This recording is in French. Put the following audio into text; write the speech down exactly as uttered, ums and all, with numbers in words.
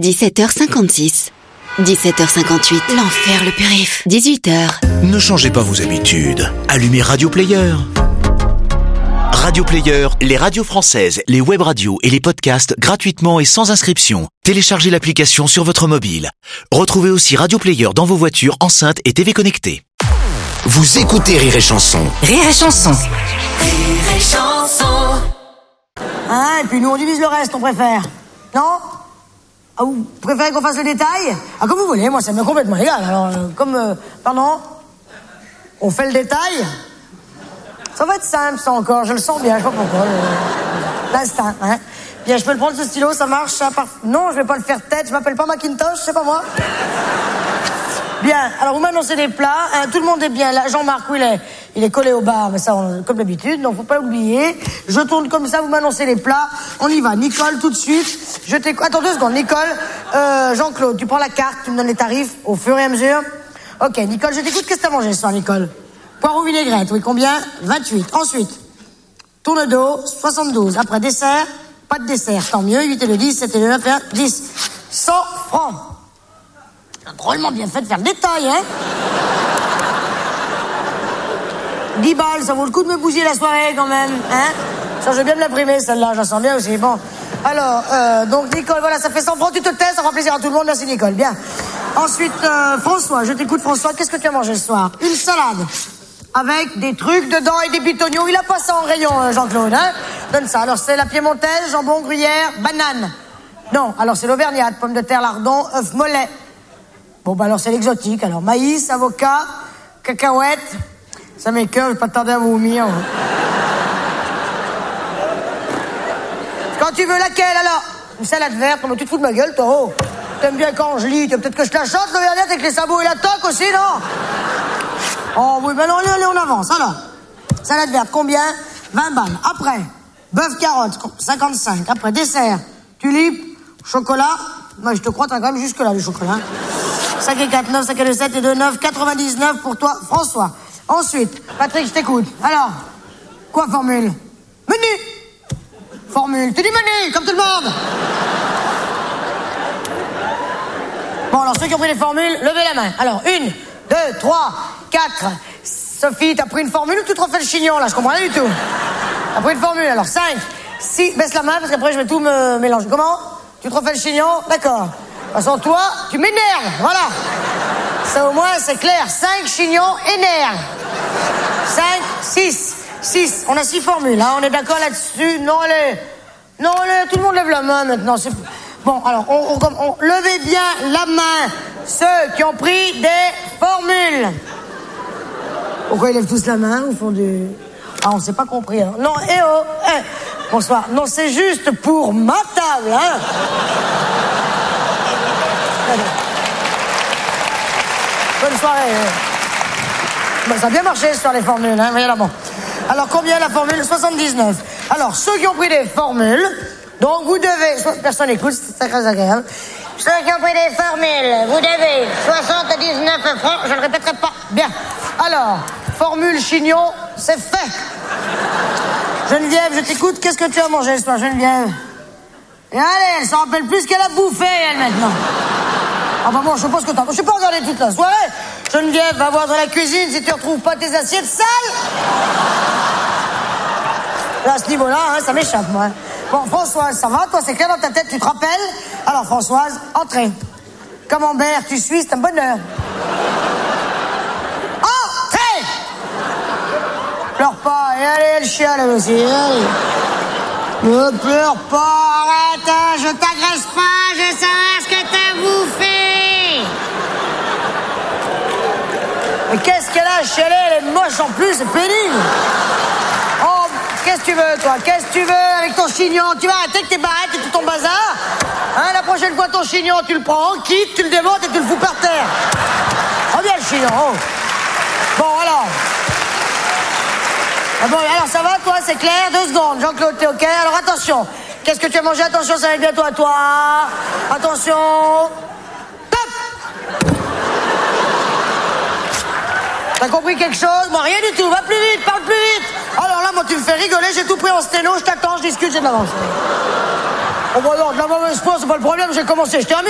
dix-sept heures cinquante-six. dix-sept heures cinquante-huit. L'enfer, le périph'. dix-huit heures. Ne changez pas vos habitudes. Allumez Radio Player. Radio Player, les radios françaises, les web radios et les podcasts gratuitement et sans inscription. Téléchargez l'application sur votre mobile. Retrouvez aussi Radio Player dans vos voitures, enceintes et T V connectées. Vous écoutez Rire et Chanson. Rire et Chanson. Rire et Chanson. Hein, et puis nous on divise le reste, on préfère. Non? Ah, vous préférez qu'on fasse le détail? Ah, comme vous voulez, moi ça m'est complètement égal. Alors, euh, comme... Euh, pardon? On fait le détail? Ça va être simple, ça encore, je le sens bien, je sais pas pourquoi. Euh, L'instinct, hein. Bien, je peux le prendre ce stylo, ça marche, ça part... Non, je vais pas le faire tête, je m'appelle pas Macintosh, c'est pas moi. Bien, alors vous m'annoncez des plats, hein, tout le monde est bien là. Jean-Marc, oui, il est, il est collé au bar, mais ça, on, comme d'habitude, donc faut pas l'oublier. Je tourne comme ça, vous m'annoncez les plats, on y va. Nicole, tout de suite, je t'écoute. Attends deux secondes, Nicole, euh, Jean-Claude, tu prends la carte, tu me donnes les tarifs au fur et à mesure. Ok, Nicole, je t'écoute, qu'est-ce que t'as mangé ce soir, Nicole? Poireau vinaigrette, oui, combien? vingt-huit. Ensuite, tourne d'eau, soixante-douze. Après, dessert, pas de dessert, tant mieux. huit et le dix, sept et le neuf, dix. cent francs. C'est drôlement bien fait de faire le détail, hein? dix balles, ça vaut le coup de me bousiller la soirée, quand même, hein? Ça, je vais bien me l'imprimer, celle-là, j'en sens bien aussi. Bon, alors, euh, donc, Nicole, voilà, ça fait cent francs, tu te tais, ça fera plaisir à tout le monde. Merci, Nicole, bien. Ensuite, euh, François, je t'écoute, François, qu'est-ce que tu as mangé ce soir? Une salade. Avec des trucs dedans et des bitognons. Il a pas ça en rayon, euh, Jean-Claude, hein? Donne ça. Alors, c'est la piémontaise, jambon, gruyère, banane. Non, alors c'est l'auvergnate, pommes de terre, lardon, œuf mollet. Bon, bah alors c'est l'exotique. Alors, maïs, avocat, cacahuètes. Ça m'écoeure, je vais pas tarder à vomir. Quand tu veux laquelle, alors? Une salade verte, comment tu te fous de ma gueule, toi? Oh. T'aimes bien quand je lis, peut-être que je te la chante, l'auvergnate, avec les sabots et la toque aussi, non? Oh oui, mais non, allez, allez, on avance, alors. Salade verte, combien? vingt balles. Après, bœuf carotte, cinquante-cinq. Après, dessert, tulipe, chocolat. Moi, je te crois, t'as quand même jusque-là, le chocolat. cinq et quatre, neuf, cinq et deux, sept et deux, neuf, quatre-vingt-dix-neuf pour toi, François. Ensuite, Patrick, je t'écoute. Alors, quoi, formule? Menu! Formule, tu dis menu, comme tout le monde! Bon, alors, ceux qui ont pris les formules, levez la main. Alors, une, deux, trois, quatre. Sophie, t'as pris une formule ou tu te refais le chignon, là? Je comprends rien du tout. T'as pris une formule, alors, cinq, six, baisse la main, parce qu'après, je vais tout me mélanger. Comment? Tu te refais le chignon? D'accord. De toute façon, toi, tu m'énerves, voilà. Ça, au moins, c'est clair. cinq chignons énerve. cinq, six, six. On a six formules, hein. On est d'accord là-dessus? Non, allez. Non, allez, tout le monde lève la main, maintenant. C'est... Bon, alors, on, on, on, levez bien la main, ceux qui ont pris des formules. Pourquoi ils lèvent tous la main au fond du... Ah, on s'est pas compris, hein. Non, eh oh, eh. Bonsoir. Non, c'est juste pour ma table, hein. Bonne soirée. Bon, ça a bien marché sur les formules, hein. Voyez là, bon. Alors, combien la formule? soixante-dix-neuf. Alors, ceux qui ont pris des formules... Donc, vous devez... Personne n'écoute, c'est très agréable. Ceux qui ont pris des formules, vous devez soixante-dix-neuf francs. Je ne le répéterai pas. Bien. Alors, formule chignon, c'est fait. Geneviève, je t'écoute. Qu'est-ce que tu as mangé ce soir, Geneviève? Et allez, elle s'en rappelle plus qu'elle a bouffé, elle, maintenant. Ah bah bon, je sais pas ce que t'as... Je sais pas regarder toute la soirée. Geneviève, va voir dans la cuisine si tu retrouves pas tes assiettes sales. Là, à ce niveau-là, hein, ça m'échappe, moi. Bon, Françoise, ça va? Toi, c'est clair dans ta tête, tu te rappelles? Alors, Françoise, entrez. Camembert, tu suis, c'est un bonheur. Entrez! Pleure pas. Et allez, elle chiale, elle aussi. Allez. Ne pleure pas, arrête, hein, je t'agresse pas, je sais ce que t'as bouffé. Mais qu'est-ce qu'elle a chialé? Elle est moche en plus, c'est pénible. Oh, qu'est-ce que tu veux, toi? Qu'est-ce que tu veux avec ton chignon? Tu vas arrêter que tes barrettes et tout ton bazar? Hein, la prochaine fois, ton chignon, tu le prends en kit, tu le démontes et tu le fous par terre. Oh, bien le chignon, oh. Bon, alors... Ah bon, alors ça va, toi, c'est clair? Deux secondes, Jean-Claude, t'es OK? Alors attention, qu'est-ce que tu as mangé? Attention, ça va être bientôt à toi. Attention. Top! T'as compris quelque chose? Moi, rien du tout. Va plus vite, parle plus vite. Alors là, moi, tu me fais rigoler, j'ai tout pris en sténo, je t'attends, je discute, j'ai de l'avance. Oh, bah non, de la mauvaise foi, c'est pas le problème, j'ai commencé, je termine.